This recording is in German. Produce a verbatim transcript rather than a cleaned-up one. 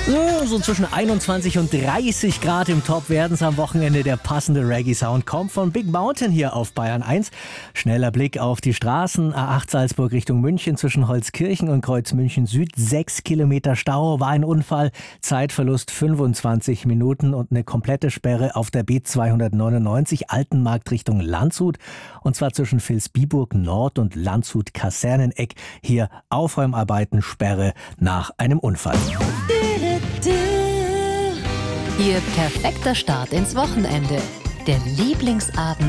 So zwischen einundzwanzig und dreißig Grad im Top werden es am Wochenende. Der passende Reggae-Sound kommt von Big Mountain hier auf Bayern eins. Schneller Blick auf die Straßen. A acht Salzburg Richtung München zwischen Holzkirchen und Kreuz München Süd. Sechs Kilometer Stau, war ein Unfall. Zeitverlust fünfundzwanzig Minuten und eine komplette Sperre auf der B zweihundertneunundneunzig Altenmarkt Richtung Landshut. Und zwar zwischen Vilsbiburg Nord und Landshut Kaserneneck. Hier Aufräumarbeiten, Sperre nach einem Unfall. Ihr perfekter Start ins Wochenende. Der Lieblingsabend